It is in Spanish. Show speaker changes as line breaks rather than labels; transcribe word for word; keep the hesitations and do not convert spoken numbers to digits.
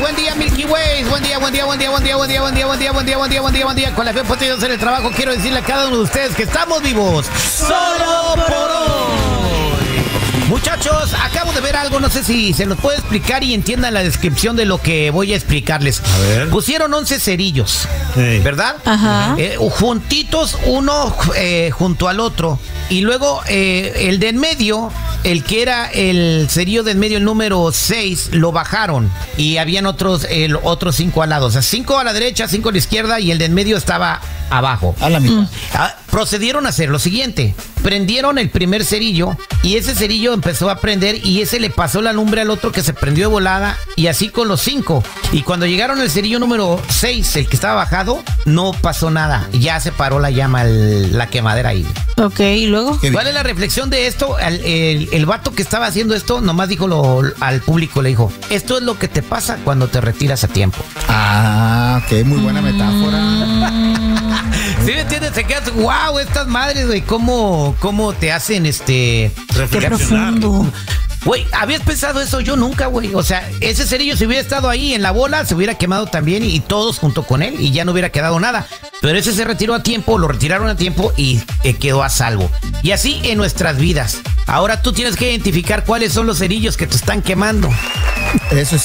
buen día, Milky Ways. Buen día, buen día, buen día, buen día, buen día, buen día, buen día, buen día, buen día, buen día, buen día. Con la fe posible hacer el trabajo, quiero decirle a cada uno de ustedes que estamos vivos solo por hoy. Muchachos, acabo de ver algo, no sé si se los puedo explicar y entiendan la descripción de lo que voy a explicarles.
A ver.
Pusieron once cerillos,
Sí.
¿verdad?
Ajá.
Eh, juntitos uno eh, junto al otro. Y luego eh, el de en medio, el que era el cerillo de en medio, el número seis, lo bajaron. Y habían otros, el, otros cinco al lado. O sea, cinco a la derecha, cinco a la izquierda y el de en medio estaba abajo.
A la mitad.
Ah, procedieron a hacer lo siguiente. Prendieron el primer cerillo y ese cerillo empezó a prender y ese le pasó la lumbre al otro que se prendió de volada y así con los cinco. Y cuando llegaron al cerillo número seis, el que estaba bajado, no pasó nada. Ya se paró la llama, el- la quemadera ahí.
Ok, ¿y luego?
Qué
¿Cuál
bien.
es la reflexión de esto? El, el, el vato que estaba haciendo esto nomás dijo lo, al público, le dijo, esto es lo que te pasa cuando te retiras a tiempo.
Ah, ok, muy buena metáfora.
¿Sí me entiendes? Te quedas, wow, estas madres, güey, ¿cómo, cómo te hacen este...
Qué profundo.
Güey, ¿habías pensado eso? Yo nunca, güey. O sea, ese cerillo si hubiera estado ahí en la bola, se hubiera quemado también y, y todos junto con él y ya no hubiera quedado nada. Pero ese se retiró a tiempo, lo retiraron a tiempo y eh, quedó a salvo. Y así en nuestras vidas. Ahora tú tienes que identificar cuáles son los cerillos que te están quemando.
Eso es